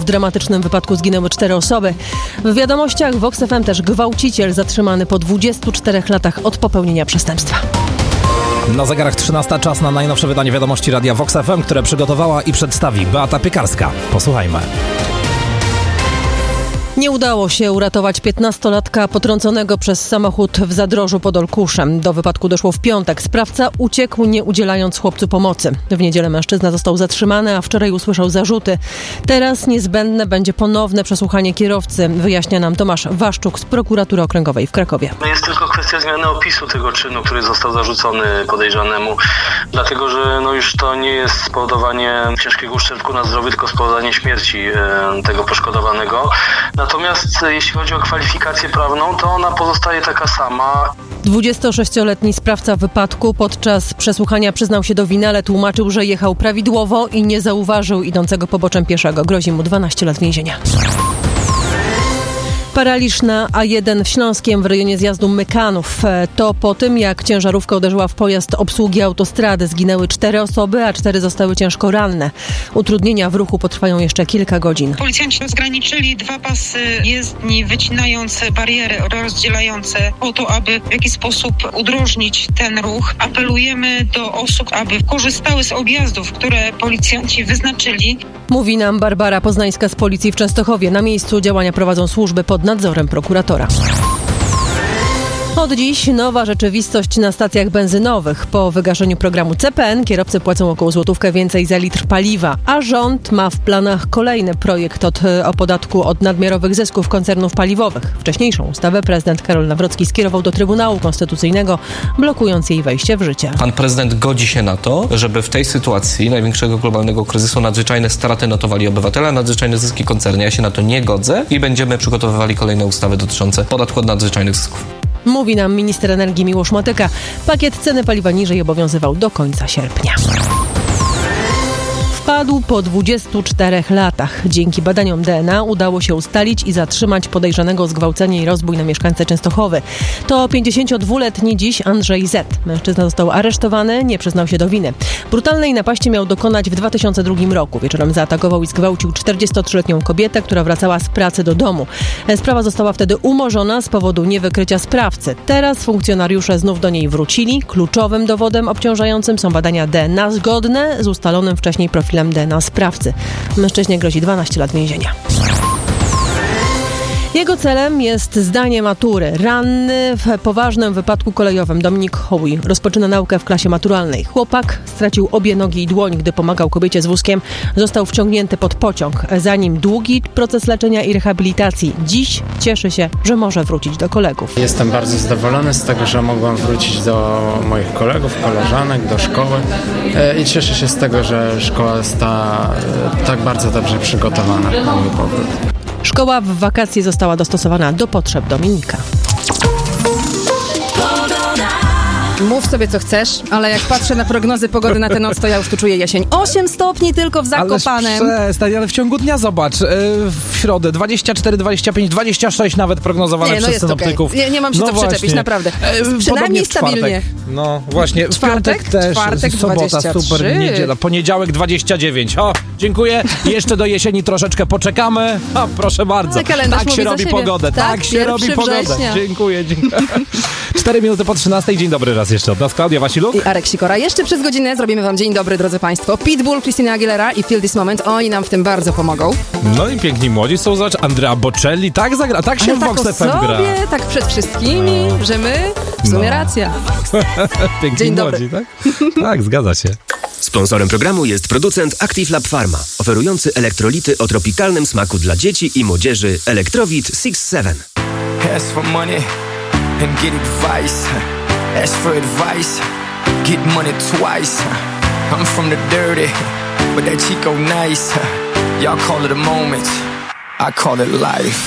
W dramatycznym wypadku zginęły 4 osoby. W wiadomościach Vox FM też gwałciciel zatrzymany po 24 latach od popełnienia przestępstwa. Na zegarach 13, czas na najnowsze wydanie wiadomości Radia Vox FM, które przygotowała i przedstawi Beata Piekarska. Posłuchajmy. Nie udało się uratować 15-latka potrąconego przez samochód w Zadrożu pod Olkuszem. Do wypadku doszło w piątek. Sprawca uciekł, nie udzielając chłopcu pomocy. W niedzielę mężczyzna został zatrzymany, a wczoraj usłyszał zarzuty. Teraz niezbędne będzie ponowne przesłuchanie kierowcy, wyjaśnia nam Tomasz Waszczuk z Prokuratury Okręgowej w Krakowie. Jest tylko kwestia zmiany opisu tego czynu, który został zarzucony podejrzanemu, dlatego że już to nie jest spowodowanie ciężkiego uszczerbku na zdrowiu, tylko spowodowanie śmierci tego poszkodowanego. Natomiast jeśli chodzi o kwalifikację prawną, to ona pozostaje taka sama. 26-letni sprawca wypadku podczas przesłuchania przyznał się do winy, ale tłumaczył, że jechał prawidłowo i nie zauważył idącego poboczem pieszego. Grozi mu 12 lat więzienia. Paraliż na A1 w Śląskiem w rejonie zjazdu Mykanów. To po tym, jak ciężarówka uderzyła w pojazd obsługi autostrady. Zginęły 4 osoby, a 4 zostały ciężko ranne. Utrudnienia w ruchu potrwają jeszcze kilka godzin. Policjanci rozgraniczyli 2 pasy jezdni, wycinając bariery rozdzielające po to, aby w jakiś sposób udrożnić ten ruch. Apelujemy do osób, aby korzystały z objazdów, które policjanci wyznaczyli. Mówi nam Barbara Poznańska z Policji w Częstochowie. Na miejscu działania prowadzą służby pod nadzorem prokuratora. Od dziś nowa rzeczywistość na stacjach benzynowych. Po wygaszeniu programu CPN kierowcy płacą około złotówkę więcej za litr paliwa, a rząd ma w planach kolejny projekt o podatku od nadmiarowych zysków koncernów paliwowych. Wcześniejszą ustawę prezydent Karol Nawrocki skierował do Trybunału Konstytucyjnego, blokując jej wejście w życie. Pan prezydent godzi się na to, żeby w tej sytuacji największego globalnego kryzysu nadzwyczajne straty notowali obywatele, a nadzwyczajne zyski koncerny. Ja się na to nie godzę i będziemy przygotowywali kolejne ustawy dotyczące podatku od nadzwyczajnych zysków. Mówi nam minister energii Miłosz Motyka. Pakiet ceny paliwa niżej obowiązywał do końca sierpnia. Wpadł po 24 latach. Dzięki badaniom DNA udało się ustalić i zatrzymać podejrzanego o zgwałcenie i rozbój na mieszkańcę Częstochowy. To 52-letni dziś Andrzej Z. Mężczyzna został aresztowany, nie przyznał się do winy. Brutalnej napaści miał dokonać w 2002 roku. Wieczorem zaatakował i zgwałcił 43-letnią kobietę, która wracała z pracy do domu. Sprawa została wtedy umorzona z powodu niewykrycia sprawcy. Teraz funkcjonariusze znów do niej wrócili. Kluczowym dowodem obciążającym są badania DNA zgodne z ustalonym wcześniej profilem DNA sprawcy. Mężczyźnie grozi 12 lat więzienia. Jego celem jest zdanie matury. Ranny w poważnym wypadku kolejowym Dominik Hołuj rozpoczyna naukę w klasie maturalnej. Chłopak stracił obie nogi i dłoń, gdy pomagał kobiecie z wózkiem. Został wciągnięty pod pociąg. Za nim długi proces leczenia i rehabilitacji. Dziś cieszy się, że może wrócić do kolegów. Jestem bardzo zadowolony z tego, że mogłem wrócić do moich kolegów, koleżanek, do szkoły i cieszę się z tego, że szkoła została tak bardzo dobrze przygotowana na mój powrót. Szkoła w wakacje została dostosowana do potrzeb Dominika. Mów sobie co chcesz, ale jak patrzę na prognozy pogody na tę noc, to ja już tu czuję jesień. 8 stopni tylko w Zakopanem. Ale w ciągu dnia zobacz, w środę 24, 25, 26 nawet prognozowane przez synoptyków. Okay. Nie mam się co przyczepić, naprawdę. Przynajmniej stabilnie. No właśnie, w piątek też, sobota 23. Super, niedziela, poniedziałek 29. O, dziękuję. Jeszcze do jesieni troszeczkę poczekamy. O, proszę bardzo. Tak się robi pogodę. Tak się robi pogodę. Dziękuję. 4 minuty po 13. Dzień dobry raz jeszcze od nas. Klaudia Wasiluk i Arek Sikora. Jeszcze przez godzinę zrobimy wam dzień dobry, drodzy państwo. Pitbull, Christina Aguilera i Feel This Moment. Oni nam w tym bardzo pomogą. No i piękni młodzi są, zobacz, Andrea Bocelli. Tak zagra, tak się w Vox FM gra. Tak przed wszystkimi, że my w sumie racja. Piękni dzień młodzi, tak? Tak, zgadza się. Sponsorem programu jest producent Active Lab Pharma, oferujący elektrolity o tropikalnym smaku dla dzieci i młodzieży Electrowit 6-7. Ask for money and get advice. Ask for advice, get money twice. I'm from the dirty, but that Chico nice. Y'all call it a moment, I call it life.